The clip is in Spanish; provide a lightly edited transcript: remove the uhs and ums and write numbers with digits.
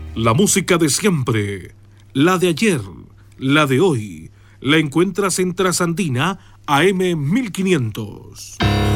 La música de siempre, la de ayer, la de hoy, la encuentras en Trasandina AM 1500.